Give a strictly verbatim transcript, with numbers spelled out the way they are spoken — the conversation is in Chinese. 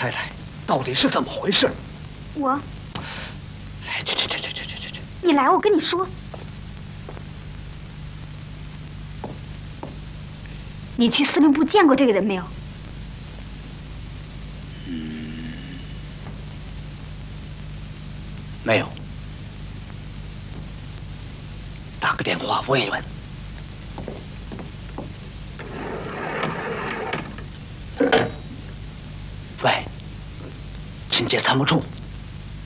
太太，到底是怎么回事？ 我， 哎，去去去去去去去去！ 你来，我跟你说。你去司令部见过这个人没有？ 嗯，没有。打个电话问一问。喂，请接参谋处。